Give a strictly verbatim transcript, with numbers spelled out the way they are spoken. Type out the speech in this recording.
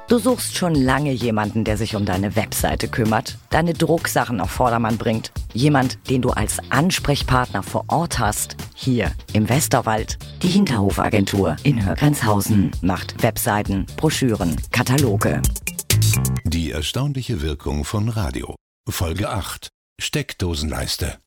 Du suchst schon lange jemanden, der sich um deine Webseite kümmert, deine Drucksachen auf Vordermann bringt. Jemand, den du als Ansprechpartner vor Ort hast. Hier im Westerwald. Die Hinterhofagentur in Högrenzhausen macht Webseiten, Broschüren, Kataloge. Die erstaunliche Wirkung von Radio. Folge acht. Steckdosenleiste.